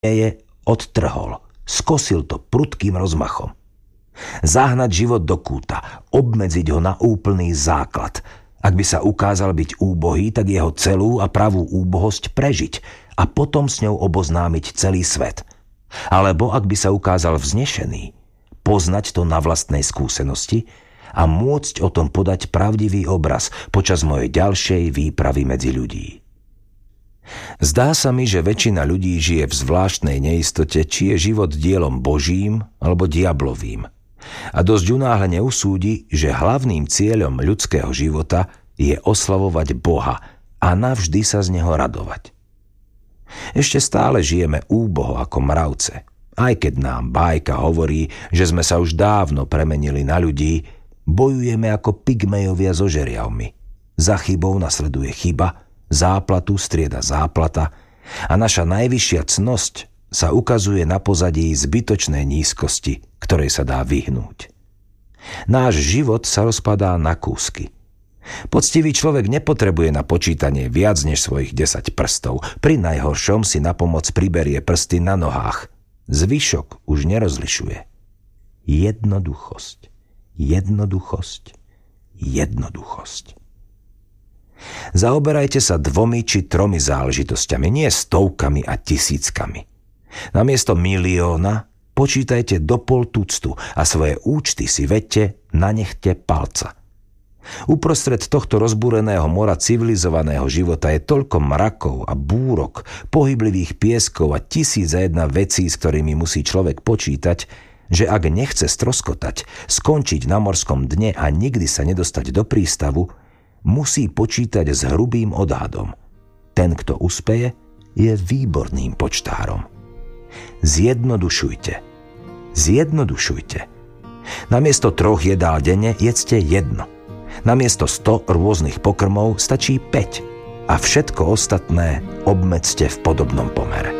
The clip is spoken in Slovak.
je, odtrhol, skosil to prudkým rozmachom. Zahnať život do kúta, obmedziť ho na úplný základ. Ak by sa ukázal byť úbohý, tak jeho celú a pravú úbohosť prežiť a potom s ňou oboznámiť celý svet. Alebo ak by sa ukázal vznešený, poznať to na vlastnej skúsenosti a môcť o tom podať pravdivý obraz počas mojej ďalšej výpravy medzi ľudí. Zdá sa mi, že väčšina ľudí žije v zvláštnej neistote, či je život dielom Božím alebo diablovým. A dosť unáhlene usúdi, že hlavným cieľom ľudského života je oslavovať Boha a navždy sa z neho radovať. Ešte stále žijeme úboho ako mravce. Aj keď nám bájka hovorí, že sme sa už dávno premenili na ľudí, bojujeme ako pygmejovia so žeriavmi. Za chybou nasleduje chyba, záplatu strieda záplata a naša najvyššia cnosť sa ukazuje na pozadí zbytočnej nízkosti, ktorej sa dá vyhnúť. Náš život sa rozpadá na kúsky. Poctivý človek nepotrebuje na počítanie viac než svojich 10 prstov. Pri najhoršom si na pomoc priberie prsty na nohách. Zvyšok už nerozlišuje. Jednoduchosť, jednoduchosť, jednoduchosť. Zaoberajte sa 2 či 3 záležitosťami, nie stovkami a tisíckami. Namiesto milióna počítajte do 0,5 tuctu a svoje účty si vedte na nechte palca. Uprostred tohto rozbúreného mora civilizovaného života je toľko mrakov a búrok, pohyblivých pieskov a 1001 vecí, s ktorými musí človek počítať, že ak nechce stroskotať, skončiť na morskom dne a nikdy sa nedostať do prístavu, musí počítať s hrubým odhadom. Ten, kto uspeje, je výborným počtárom. Zjednodušujte. Zjednodušujte. Namiesto 3 jedál denne jedzte 1. Namiesto 100 rôznych pokrmov stačí 5. A všetko ostatné obmedzte v podobnom pomere.